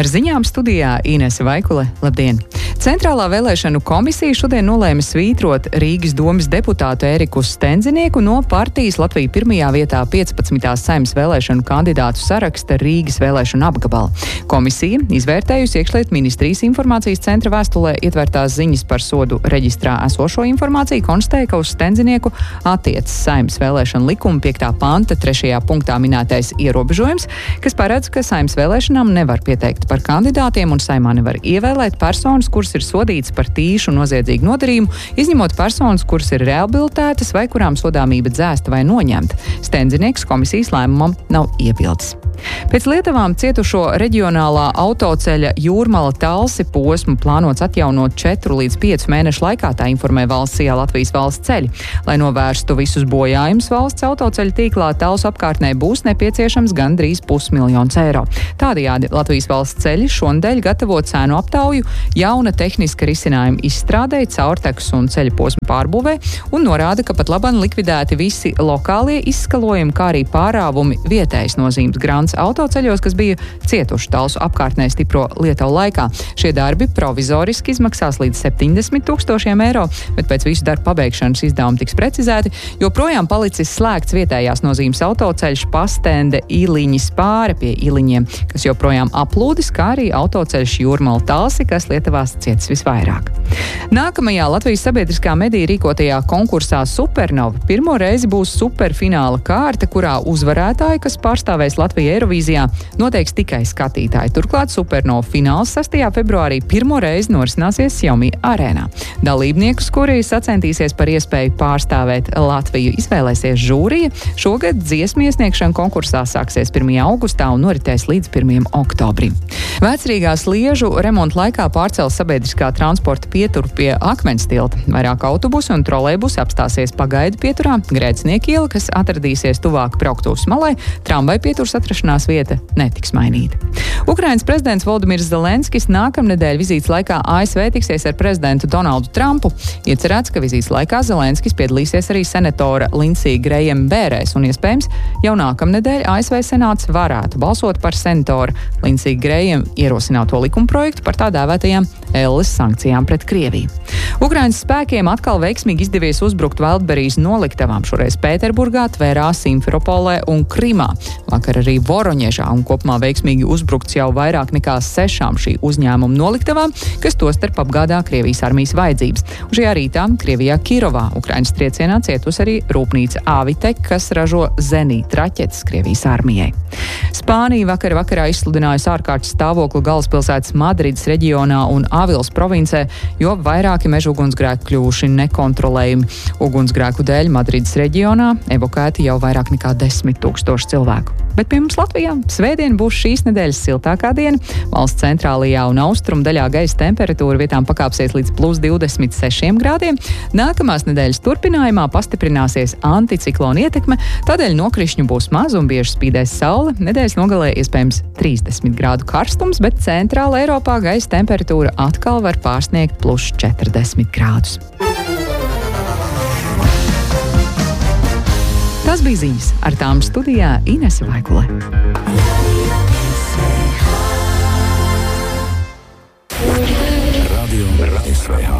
Ar ziņām studijā Inese Vaikule. Labdien! Centrālā vēlēšanu komisija šodien nolēma svītrot Rīgas domes deputātu Eriku Stendzinieku no partijas Latvija pirmajā vietā 15. Saeimas vēlēšanu kandidātu saraksta Rīgas vēlēšanu apgabala. Komisija, izvērtējusi iekšlietu ministrijas informācijas centra vēstulē ietvertās ziņas par sodu reģistrā esošo informāciju, konstatēja, ka uz Stendzinieku attiecas Saeimas vēlēšanu likuma 5. panta 3. punktā minētais ierobežojums, kas paredz, ka Saeimas vēlēšanām nevar pieteikt par kandidātiem un Saeimā nevar ievēlēt personas, kuras ir sodītas par tīšu noziedzīgu nodarījumu, izņemot personas, kuras ir rehabilitētas vai kurām sodāmība dzēsta vai noņemta. Stendzinieks komisijas lēmumam nav iebildes. Pēc Lietuvām cietušo reģionālā autoceļa Jūrmala-Talsi posmu plānots atjaunot 4 līdz 5 mēnešu laikā, tā informē valsts Latvijas valsts ceļi. Lai novērstu visus bojājumus valsts autoceļa tīklā, Talsu apkārtnē būs nepieciešams gandrīz 500 000 eiro. Tādējādi Latvijas valsts ceļi šonedēļ gatavo cēnu aptauju jauna tehniska risinājuma izstrādei, caurtekas un ceļa posmu pārbūvē un norāda, ka pat labāk likvidēti visi lokālie izskalojumi, kā arī pārāvumi vietējas nozīmes grāmatas autoceļos, kas bija cietuši Talsu apkārtnē stipro Lietuvu laikā. Šie darbi provizoriski izmaksās līdz 70 000 eiro, bet pēc visu darbu pabeigšanas izdevumi tiks precizēti, jo projām palicis slēgts vietējās nozīmes autoceļš Pastende Īliņas pāre pie Īliņiem, kas joprojām aplūdis, kā arī autoceļš Jūrmala-Talsi, kas Lietuvās cietis visvairāk. Nākamajā Latvijas sabiedriskā medija rīkotajā konkursā Supernova pirmo reizi būs superfināla kārta, kurā uzvarētāji, kas pārstāvēs Latviju Eirovīzijā, noteiks tikai skatītāji. Turklāt Supernova fināls 6. februārī pirmo reizi norisināsies Xiaomi arēnā. Dalībniekus, kuri sacentīsies par iespēju pārstāvēt Latviju, izvēlēsies žūrija. Šogad dziesmu iesniegšana konkursā sāksies 1. augustā un noritēs līdz 1. oktobrim. Vecrīgā Sliežu remonta laikā pārcels sabiedriskā transporta pieturu pie Akmens tilta. Vairāk autobusu un trolejbusi apstāsies pagaidu pieturā, Grēcinieka iela, kas atradīsies tuvāk Brauktuves malai, tramvaju pieturs atrašanās vieta netiks mainīta. Ukrainas prezidents Volodimirs Zelenskis nākamnedēļ vizītes laikā ASV tiksies ar prezidentu Donaldu Trumpu. Iecerēts, ka vizītes laikā Zelenskis piedalīsies arī senatora Lindsija Grejema bērēs un iespējams jau nākamnedēļ ASV senāts varētu balsot par senatora Lindsija Grejema ierosināto likumprojektu par tā dēvētajām Elles sankcijām pret Krieviju. Ukrainas spēkiem atkal veiksmīgi izdevies uzbrukt Valdberijas noliktavām, šoreiz Pēterburgā, Tverā, Simferopolē un Krimā. Vakar arī Voroņežā un kopumā veiksmīgi uzbrukts jau vairāk nekā 6 šī uzņēmuma noliktavām, kas tostarp apgādā Krievijas armijas vajadzības. Un šajā rītā Krievijā Kirovā Ukrainas triecienā cietus arī rūpnīca Avitek, kas ražo zenīta raķetes Krievijas armijai. Spānija vakarā izsludinājusi ārkārtas stāvokli galvaspilsētas Madrides reģionā un Avils provincē, jo vairāki meža ugunsgrēki kļuvuši nekontrolējumi. Ugunsgrēku dēļ Madrides reģionā evakuēti jau vairāk nekā 10 000 cilvēku. Bet pie mums Latvijā svētdien būs šīs nedēļas siltākā diena. Valsts centrālajā un austrumu daļā gaisa temperatūra vietām pakāpsies līdz +26 grādiem. Nākamās nedēļas turpinājumā pastiprināsies anticiklona ietekme, tādēļ nokrišņu būs maz un bieži spīdēs saule. Nedēļas nogalē iespējams 30 grādu karstums, bet centrāla Eiropā gaisa temperatūra atkal var pārsniegt +40 grādus. Tas bija ziņas. Ar tām studijā Inese Vaikule. Radio SVH.